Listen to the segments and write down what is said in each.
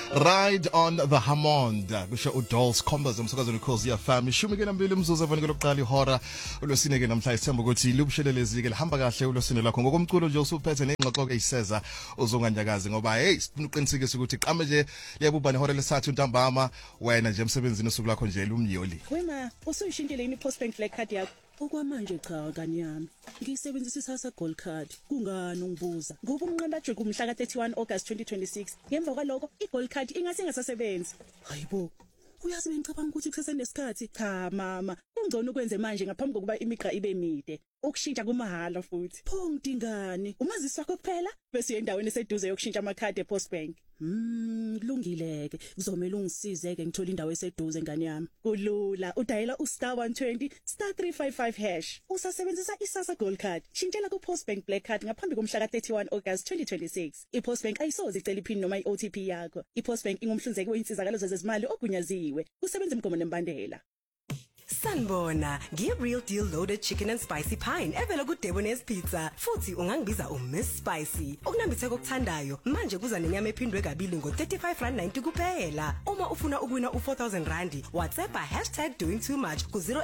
Ride on the Hammond kusho uDolls Combers umsakazweni Ukhozi FM ishumi ke nambili umzuzu evanike lokuqala ihora ulosine ke namhla isithemba ukuthi lubushelelezi ke lihamba kahle ulosine lakho ngokomculo nje usuphethe nengxoxo ke iseza uzonganyakazi ngoba hey siqinisekisa ukuthi qame nje yebubani ihora lesathu ntambama wena nje emsebenzini usuku lakho nje lumnyoli wema usuyishintile yini Postbank Black Card yakho okwamanje cha kani yami ngisebenzisa isasa Gold Card kungani ungibuza ngoba umnqanda nje kumhla ka31 August 2026 ngemva kwaloko iGold Card ingase ingasasebenzi hayibo uyazi bengicabanga ukuthi kusesenesikhathi cha mama ungcono ukwenze manje ngaphambi kokuba imigqa ibe mide ukushintsha kumahala futhi pho ngidingani umazisi wakho kuphela bese uyendaweni eseduze yokushintsha amakhadi ePostbank kulungileke kuzomela ungisize ke ngithola indawo eseduze ngane yami kulula udayela *120 *355# usasebenzisa isasa Gold Card shintshela kuPostbank Black Card ngaphambi komhla ka31 August 2026 iPostbank ayisoze icela iphini noma iOTP yakho iPostbank ingumhlinzeki weinsizakalo zezimali ogunyaziwe kusebenza imgomo nembandela Sanibona, ngi-Real Deal Loaded Chicken and Spicy Pine evela kuDebona's Pizza futhi ungangibiza Miss Spicy. Okunambitheka okuthandayo manje kuza nenyama ephindwe kabili ngo$35.90 kuphela. Uma ufuna ukuwina u$4,000 WhatsApp #doing2much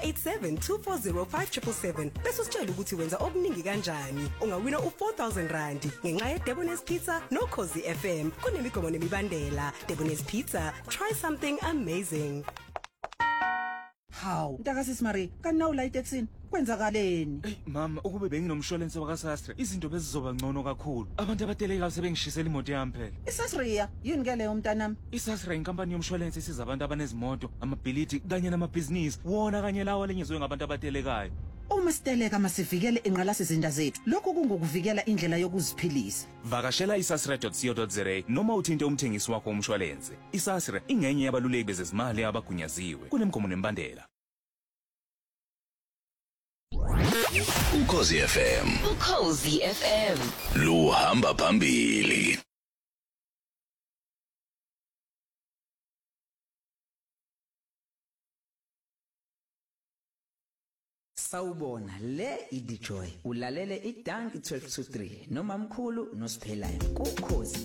ku0872405777 bese usitshela ukuthi wenza okuningi kanjani. Ungawina u$4,000 ngenxa yeDebona's Pizza noKhozi FM. Kunemigomo nemibandela. Debona's Pizza, try something amazing. Hawu, ntakasisi Marie, kana ulayite eksini. Kwenzakaleni? Hey mama, ukube benginomshwalense wakaSastre, izinto bezizoba ngcono kakhulu. Abantu abateleka sebengishisela imoto yami phela. iSasria, yini ke leyo mntanami? iSastre inkampani yomshwalense isiza abantu abanezimoto, amabhilidi kanye namabhizinisi, wona kanye lawo lenyezwe ngabantu abatelekayo. Uma siteleka masivikele inqalasizinda zethu. Lokho kungokuvikela indlela yokuziphilisa. Vakashela isasre.co.za noma uthinte umthengisi wakho womshwalense. iSastre ingenye yabaluleki bezezimali abagunyaziwe. Kunemgomo nembandela. Ukhozi FM. Ukhozi FM. Luhamba phambili. Sawubona le iDjoy ulalele iDank 12 to 3 noma mkhulu nosiphelayo kuKhozi